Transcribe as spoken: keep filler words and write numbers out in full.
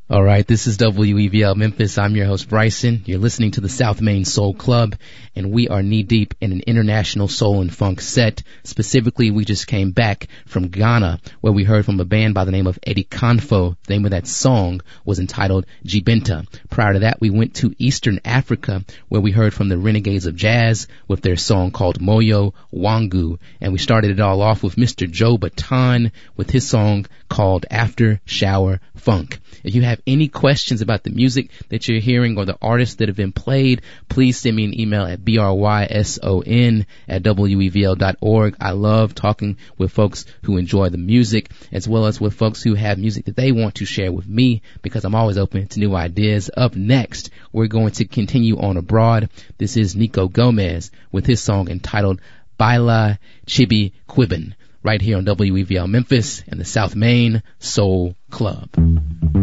All right, this is W E V L Memphis. I'm your host, Bryson. You're listening to the South Main Soul Club, and we are knee-deep in an international soul and funk set. Specifically, we just came back from Ghana, where we heard from a band by the name of Eddie Kanfo. The name of that song was entitled Jibinta. Prior to that, we went to Eastern Africa, where we heard from the Renegades of Jazz with their song called Moyo Wangu. And we started it all off with Mister Joe Baton with his song called After Shower Funk. If you have any questions about the music that you're hearing or the artists that have been played, please send me an email at bryson at W E V L dot org. I love talking with folks who enjoy the music, as well as with folks who have music that they want to share with me, because I'm always open to new ideas. Up next, we're going to continue on abroad. This is Nico Gomez with his song entitled Baila Chibi Quibin, right here on W E V L Memphis and the South Main Soul Club.